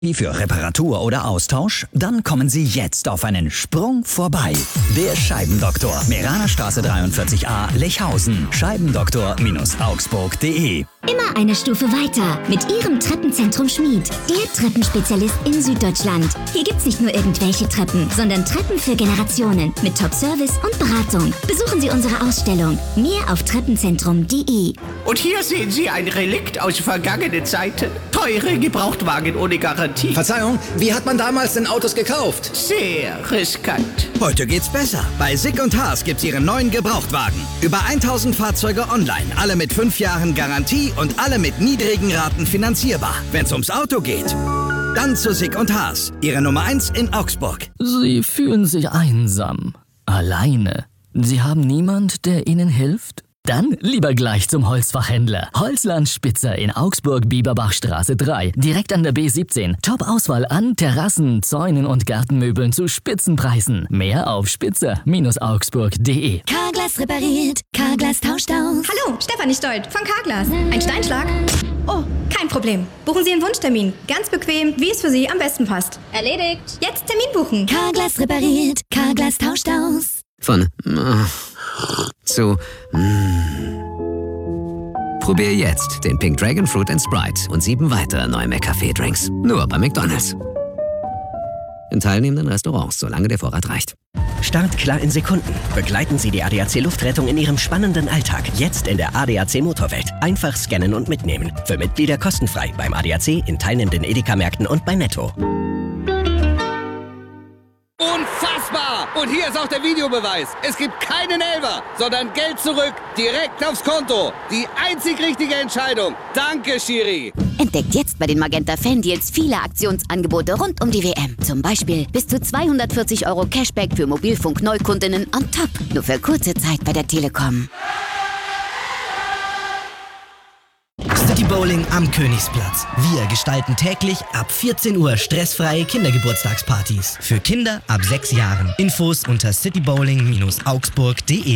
Wie für Reparatur oder Austausch? Dann kommen Sie jetzt auf einen Sprung vorbei. Der Scheibendoktor. Meranerstraße 43a, Lechhausen. Scheibendoktor-augsburg.de. Immer eine Stufe weiter mit Ihrem Treppenzentrum Schmied. Der Treppenspezialist in Süddeutschland. Hier gibt's nicht nur irgendwelche Treppen, sondern Treppen für Generationen mit Top-Service und Beratung. Besuchen Sie unsere Ausstellung. Mehr auf treppenzentrum.de. Und hier sehen Sie ein Relikt aus vergangenen Zeiten. Teure Gebrauchtwagen ohne Garantie. Verzeihung, wie hat man damals denn Autos gekauft? Sehr riskant. Heute geht's besser. Bei Sick & Haas gibt's Ihren neuen Gebrauchtwagen. Über 1000 Fahrzeuge online, alle mit 5 Jahren Garantie und alle mit niedrigen Raten finanzierbar. Wenn's ums Auto geht, dann zu Sick & Haas. Ihre Nummer 1 in Augsburg. Sie fühlen sich einsam, alleine. Sie haben niemand, der Ihnen hilft? Dann lieber gleich zum Holzfachhändler. Holzland Spitzer in Augsburg-Bieberbachstraße 3, direkt an der B17. Top-Auswahl an Terrassen, Zäunen und Gartenmöbeln zu Spitzenpreisen. Mehr auf spitzer-augsburg.de. Carglass repariert, Carglass tauscht aus. Hallo, Stefanie Stolt von Carglass. Ein Steinschlag? Oh, kein Problem. Buchen Sie einen Wunschtermin. Ganz bequem, wie es für Sie am besten passt. Erledigt. Jetzt Termin buchen. Carglass repariert, Carglass tauscht aus. Von zu Probier jetzt den Pink Dragon Fruit & Sprite und 7 weitere neue McCafé-Drinks. Nur bei McDonald's. In teilnehmenden Restaurants, solange der Vorrat reicht. Start klar in Sekunden. Begleiten Sie die ADAC Luftrettung in Ihrem spannenden Alltag. Jetzt in der ADAC Motorwelt. Einfach scannen und mitnehmen. Für Mitglieder kostenfrei beim ADAC, in teilnehmenden Edeka-Märkten und bei Netto. Unfassbar! Und hier ist auch der Videobeweis. Es gibt keinen Elfer, sondern Geld zurück, direkt aufs Konto. Die einzig richtige Entscheidung. Danke, Schiri. Entdeckt jetzt bei den Magenta Fan Deals viele Aktionsangebote rund um die WM. Zum Beispiel bis zu 240 € Cashback für Mobilfunk-Neukundinnen on top. Nur für kurze Zeit bei der Telekom. City Bowling am Königsplatz. Wir gestalten täglich ab 14 Uhr stressfreie Kindergeburtstagspartys. Für Kinder ab 6 Jahren. Infos unter citybowling-augsburg.de.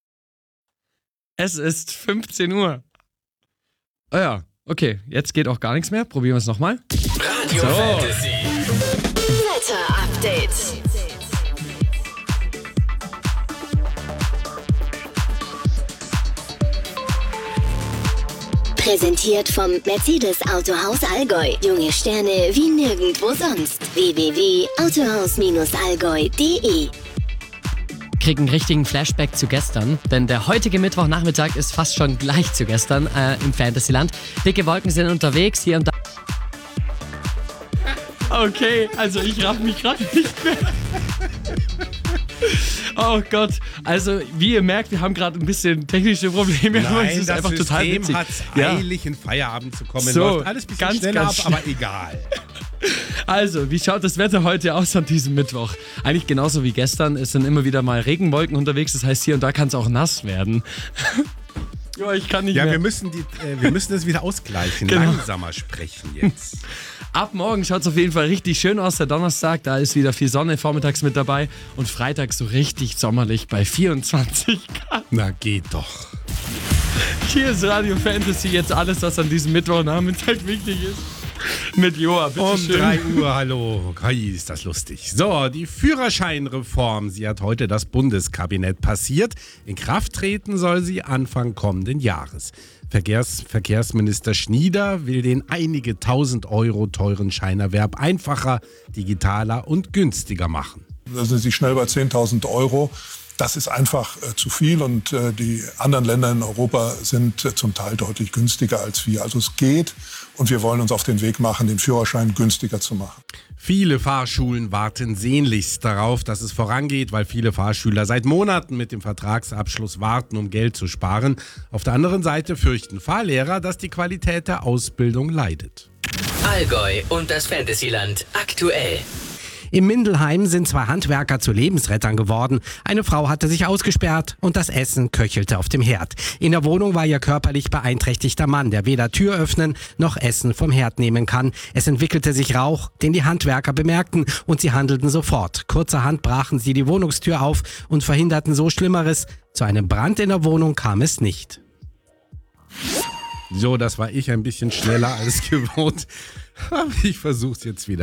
Es ist 15 Uhr. Oh ja, okay, jetzt geht auch gar nichts mehr. Probieren wir es nochmal. Radio Fantasy. Wetter Update. Präsentiert vom Mercedes Autohaus Allgäu. Junge Sterne wie nirgendwo sonst. www.autohaus-allgäu.de. Krieg einen richtigen Flashback zu gestern, denn der heutige Mittwochnachmittag ist fast schon gleich zu gestern im Fantasyland. Dicke Wolken sind unterwegs, hier und da. Okay, also ich raff mich gerade nicht mehr. Oh Gott, also wie ihr merkt, wir haben gerade ein bisschen technische Probleme. Nein, es ist das einfach total System hat eilig in Feierabend zu kommen. Läuft alles ein bisschen schneller ab, aber egal. Also, wie schaut das Wetter heute aus an diesem Mittwoch? Eigentlich genauso wie gestern. Es sind immer wieder mal Regenwolken unterwegs. Das heißt, hier und da kann es auch nass werden. Ja, ich kann nicht mehr. Wir müssen das wieder ausgleichen. Genau. Langsamer sprechen jetzt. Ab morgen schaut es auf jeden Fall richtig schön aus. Der Donnerstag, da ist wieder viel Sonne vormittags mit dabei. Und Freitag so richtig sommerlich bei 24 Grad. Na, geht doch. Hier ist Radio Fantasy, jetzt alles, was an diesem Mittwochnachmittag wichtig ist. Mit Joa, bitte Um schön. 3 Uhr, hallo. Hi, ist das lustig. So, die Führerscheinreform, sie hat heute das Bundeskabinett passiert. In Kraft treten soll sie Anfang kommenden Jahres. Verkehrsminister Schnieder will den einige 1.000 € teuren Scheinerwerb einfacher, digitaler und günstiger machen. Da sind Sie schnell bei 10.000 €. Das ist einfach zu viel und die anderen Länder in Europa sind zum Teil deutlich günstiger als wir. Also es geht und wir wollen uns auf den Weg machen, den Führerschein günstiger zu machen. Viele Fahrschulen warten sehnlichst darauf, dass es vorangeht, weil viele Fahrschüler seit Monaten mit dem Vertragsabschluss warten, um Geld zu sparen. Auf der anderen Seite fürchten Fahrlehrer, dass die Qualität der Ausbildung leidet. Allgäu und das Fantasyland aktuell. Im Mindelheim sind 2 Handwerker zu Lebensrettern geworden. Eine Frau hatte sich ausgesperrt und das Essen köchelte auf dem Herd. In der Wohnung war ihr körperlich beeinträchtigter Mann, der weder Tür öffnen noch Essen vom Herd nehmen kann. Es entwickelte sich Rauch, den die Handwerker bemerkten und sie handelten sofort. Kurzerhand brachen sie die Wohnungstür auf und verhinderten so Schlimmeres. Zu einem Brand in der Wohnung kam es nicht. So, das war ich ein bisschen schneller als gewohnt. Aber ich versuche es jetzt wieder.